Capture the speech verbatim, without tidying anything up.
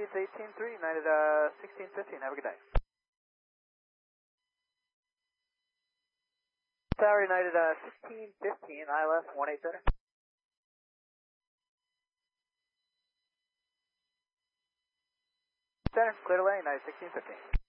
Leeds eighteen three, United uh, sixteen fifteen. Have a good day. Tower United uh, sixteen fifteen, I L S one eight center. Center, cleared away, United sixteen fifteen.